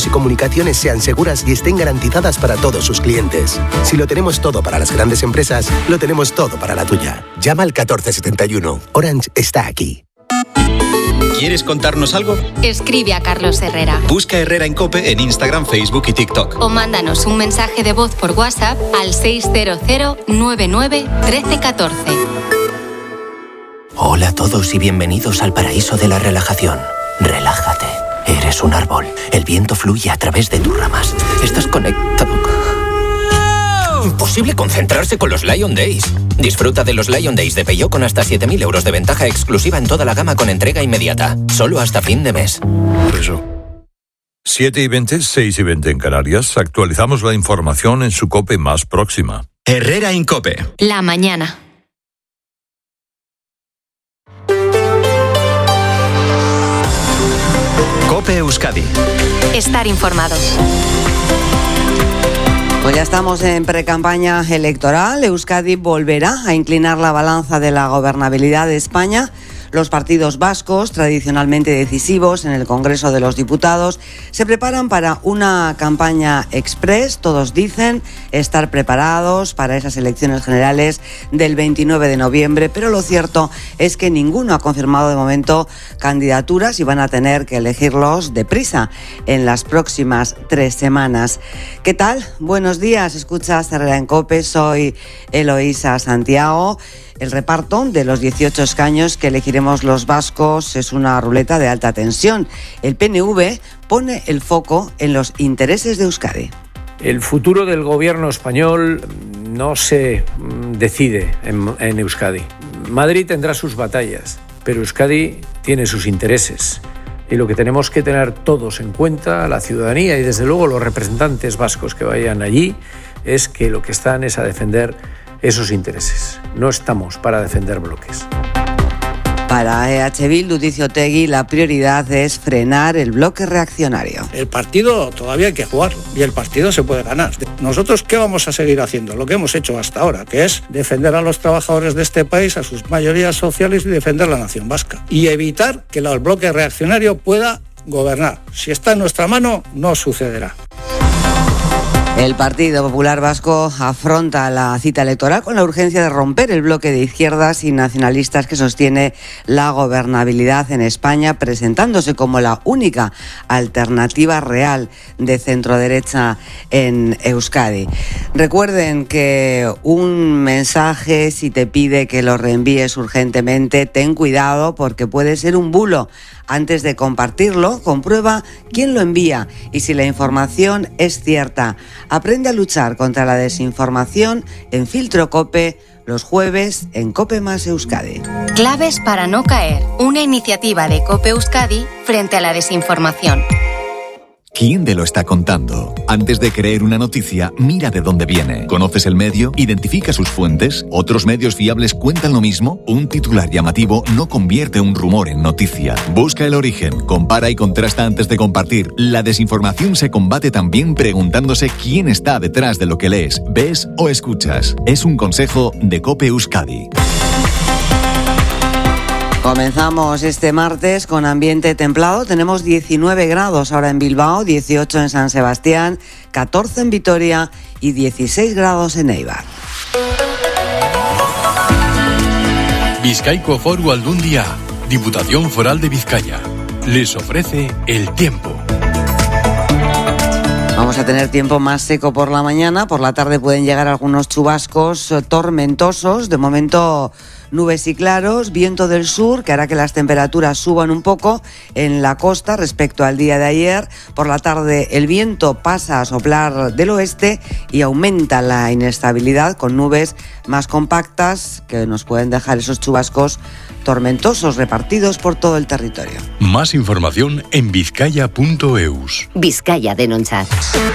servicios y comunicaciones sean seguras y estén garantizadas para todos sus clientes. Si lo tenemos todo para las grandes empresas, lo tenemos todo para la tuya. Llama al 1471. Orange está aquí. ¿Quieres contarnos algo? Escribe a Carlos Herrera. Busca Herrera en COPE en Instagram, Facebook y TikTok. O mándanos un mensaje de voz por WhatsApp al 600 99 13 14. Hola a todos y bienvenidos al paraíso de la relajación. Relájate. Eres un árbol. El viento fluye a través de tus ramas. Estás conectado. Imposible concentrarse con los Lion Days. Disfruta de los Lion Days de Peugeot con hasta 7.000 euros de ventaja exclusiva en toda la gama con entrega inmediata. Solo hasta fin de mes. Eso. 7:20, 6:20 en Canarias. Actualizamos la información en su COPE más próxima. Herrera en COPE. La mañana. COPE Euskadi. Estar informado. Pues ya estamos en precampaña electoral. Euskadi volverá a inclinar la balanza de la gobernabilidad de España. Los partidos vascos, tradicionalmente decisivos en el Congreso de los Diputados, se preparan para una campaña express. Todos dicen estar preparados para esas elecciones generales del 29 de noviembre, pero lo cierto es que ninguno ha confirmado de momento candidaturas y van a tener que elegirlos deprisa en las próximas 3 semanas. ¿Qué tal? Buenos días, escuchas Herrera en COPE, soy Eloísa Santiago. El reparto de los 18 escaños que elegiremos los vascos es una ruleta de alta tensión. El PNV pone el foco en los intereses de Euskadi. El futuro del gobierno español no se decide en Euskadi. Madrid tendrá sus batallas, pero Euskadi tiene sus intereses. Y lo que tenemos que tener todos en cuenta, la ciudadanía y desde luego los representantes vascos que vayan allí, es que lo que están es a defender esos intereses. No estamos para defender bloques. Para EH Bildu, dice Otegi, la prioridad es frenar el bloque reaccionario. El partido todavía hay que jugarlo y el partido se puede ganar. ¿Nosotros qué vamos a seguir haciendo? Lo que hemos hecho hasta ahora, que es defender a los trabajadores de este país, a sus mayorías sociales y defender la nación vasca. Y evitar que el bloque reaccionario pueda gobernar. Si está en nuestra mano, no sucederá. El Partido Popular Vasco afronta la cita electoral con la urgencia de romper el bloque de izquierdas y nacionalistas que sostiene la gobernabilidad en España, presentándose como la única alternativa real de centroderecha en Euskadi. Recuerden que un mensaje, si te pide que lo reenvíes urgentemente, ten cuidado porque puede ser un bulo. Antes de compartirlo, comprueba quién lo envía y si la información es cierta. Aprende a luchar contra la desinformación en Filtro COPE los jueves en COPE más Euskadi. Claves para no caer. Una iniciativa de COPE Euskadi frente a la desinformación. ¿Quién te lo está contando? Antes de creer una noticia, mira de dónde viene. ¿Conoces el medio? ¿Identifica sus fuentes? ¿Otros medios fiables cuentan lo mismo? Un titular llamativo no convierte un rumor en noticia. Busca el origen, compara y contrasta antes de compartir. La desinformación se combate también preguntándose quién está detrás de lo que lees, ves o escuchas. Es un consejo de COPE Euskadi. Comenzamos este martes con ambiente templado. Tenemos 19 grados ahora en Bilbao, 18 en San Sebastián, 14 en Vitoria y 16 grados en Eibar. Bizkaiko Foru Aldundia, Diputación Foral de Vizcaya, les ofrece el tiempo. Vamos a tener tiempo más seco por la mañana. Por la tarde pueden llegar algunos chubascos tormentosos. De momento, nubes y claros, viento del sur, que hará que las temperaturas suban un poco en la costa respecto al día de ayer. Por la tarde, el viento pasa a soplar del oeste y aumenta la inestabilidad con nubes más compactas que nos pueden dejar esos chubascos tormentosos repartidos por todo el territorio. Más información en vizcaya.eus. Vizcaya denunciat.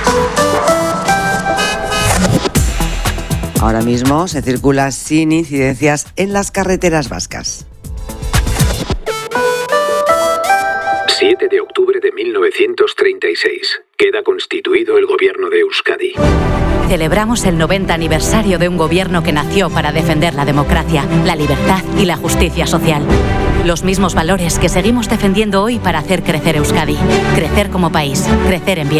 Ahora mismo se circula sin incidencias en las carreteras vascas. 7 de octubre de 1936. Queda constituido el gobierno de Euskadi. Celebramos el 90 aniversario de un gobierno que nació para defender la democracia, la libertad y la justicia social. Los mismos valores que seguimos defendiendo hoy para hacer crecer Euskadi. Crecer como país, crecer en bien.